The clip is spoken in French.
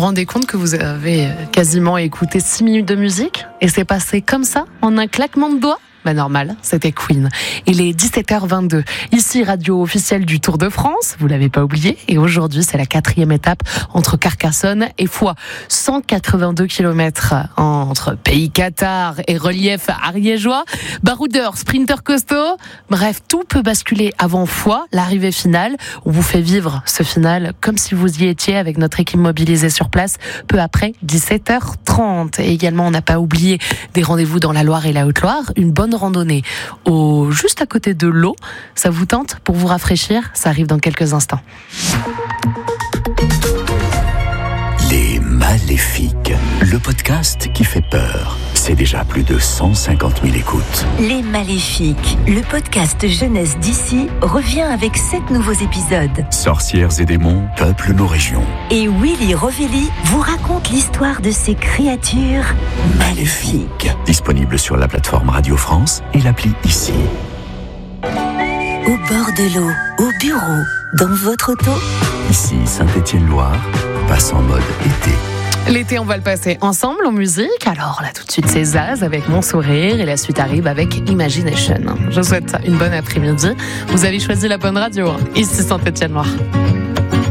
rendez compte que vous avez quasiment écouté 6 minutes de musique et c'est passé comme ça, en un claquement de doigts? Normal, c'était Queen. Il est 17h22. Ici, radio officielle du Tour de France, vous l'avez pas oublié. Et aujourd'hui, c'est la 4e étape entre Carcassonne et Foix. 182 km entre pays Qatar et relief ariégeois. Baroudeur, sprinter costaud. Bref, tout peut basculer avant Foix, l'arrivée finale. On vous fait vivre ce final comme si vous y étiez avec notre équipe mobilisée sur place peu après 17h30. Et également, on n'a pas oublié des rendez-vous dans la Loire et la Haute-Loire. Une bonne randonnée juste à côté de l'eau. Ça vous tente pour vous rafraîchir? Ça arrive dans quelques instants. Les Maléfiques, le podcast qui fait peur. C'est déjà plus de 150 000 écoutes. Les Maléfiques, le podcast jeunesse d'ici, revient avec 7 nouveaux épisodes. Sorcières et démons peuplent nos régions. Et Willy Rovelli vous raconte l'histoire de ces créatures maléfiques. Disponible sur la plateforme Radio France et l'appli Ici. Au bord de l'eau, au bureau, dans votre auto. Ici, Saint-Étienne-Loire, passe en mode été. L'été, on va le passer ensemble en musique. Alors là, tout de suite, c'est Zaz avec Mon Sourire et la suite arrive avec Imagination. Je vous souhaite une bonne après-midi. Vous avez choisi la bonne radio. Ici Saint-Étienne-Loire.